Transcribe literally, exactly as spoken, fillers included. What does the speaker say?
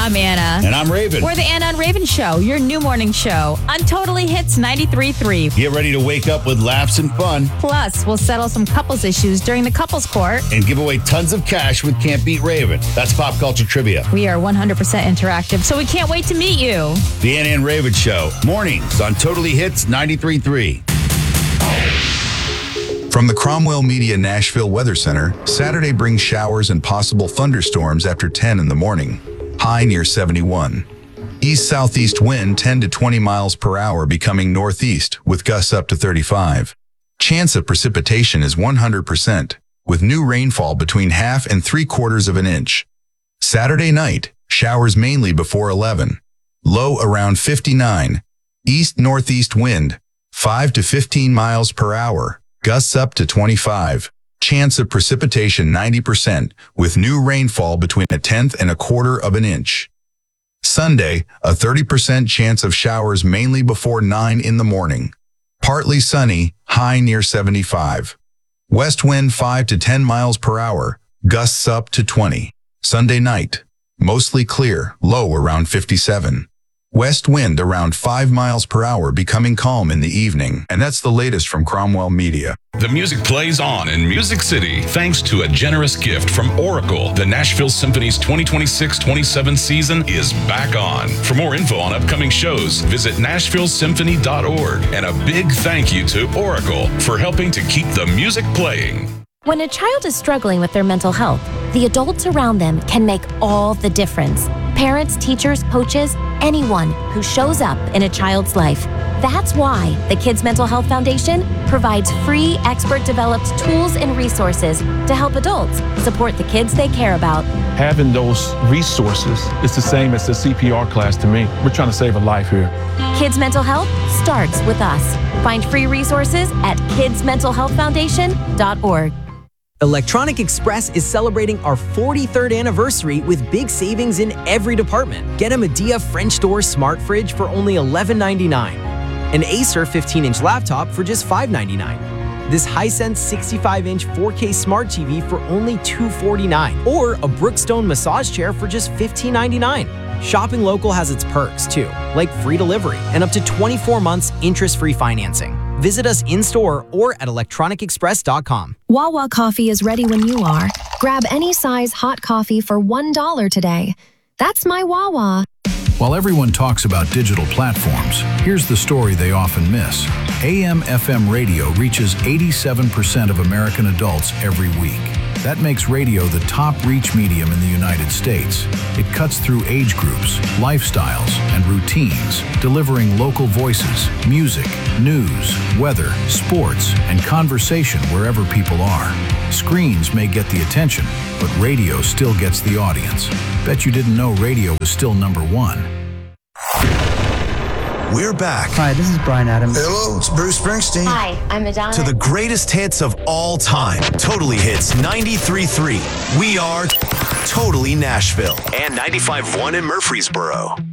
I'm Anna. And I'm Raven. We're the Anna and Raven Show, your new morning show on Totally Hits ninety-three point three. Get ready to wake up with laughs and fun. Plus, we'll settle some couples issues during the couples court. And give away tons of cash with Can't Beat Raven. That's pop culture trivia. We are one hundred percent interactive, so we can't wait to meet you. The Anna and Raven Show, mornings on Totally Hits ninety-three point three. From the Cromwell Media Nashville Weather Center, Saturday brings showers and possible thunderstorms after ten in the morning. High near seventy-one. East-southeast wind ten to twenty miles per hour becoming northeast with gusts up to thirty-five. Chance of precipitation is one hundred percent, with new rainfall between half and three quarters of an inch. Saturday night, showers mainly before eleven. Low around fifty-nine. East-northeast wind, five to fifteen miles per hour. Gusts up to twenty-five. Chance of precipitation ninety percent, with new rainfall between a tenth and a quarter of an inch. Sunday, a thirty percent chance of showers mainly before nine in the morning. Partly sunny, high near seventy-five. West wind five to ten miles per hour, gusts up to twenty. Sunday night, mostly clear, low around fifty-seven. West wind around five miles per hour becoming calm in the evening. And that's the latest from Cromwell Media. The music plays on in Music City thanks to a generous gift from Oracle. The Nashville Symphony's twenty twenty-six twenty-seven season is back on. For more info on upcoming shows, visit nashville symphony dot org. And a big thank you to Oracle for helping to keep the music playing. When a child is struggling with their mental health, the adults around them can make all the difference. Parents, teachers, coaches, anyone who shows up in a child's life. That's why the Kids Mental Health Foundation provides free, expert-developed tools and resources to help adults support the kids they care about. Having those resources is the same as the C P R class to me. We're trying to save a life here. Kids Mental Health starts with us. Find free resources at kids mental health foundation dot org. Electronic Express is celebrating our forty-third anniversary with big savings in every department. Get a Medea French door smart fridge for only eleven ninety-nine, an Acer fifteen inch laptop for just five ninety-nine, this Hisense sixty-five inch four K smart T V for only two forty-nine, or a Brookstone massage chair for just fifteen ninety-nine. Shopping local has its perks too, like free delivery and up to twenty-four months interest-free financing. Visit us in-store or at electronic express dot com. Wawa Coffee is ready when you are. Grab any size hot coffee for one dollar today. That's my Wawa. While everyone talks about digital platforms, here's the story they often miss. A M F M radio reaches eighty-seven percent of American adults every week. That makes radio the top reach medium in the United States. It cuts through age groups, lifestyles, and routines, delivering local voices, music, news, weather, sports, and conversation wherever people are. Screens may get the attention, but radio still gets the audience. Bet you didn't know radio was still number one. We're back. Hi, this is Brian Adams. Hello, it's Bruce Springsteen. Hi, I'm Madonna. To the greatest hits of all time. Totally Hits ninety-three point three. We are Totally Nashville and ninety-five point one in Murfreesboro.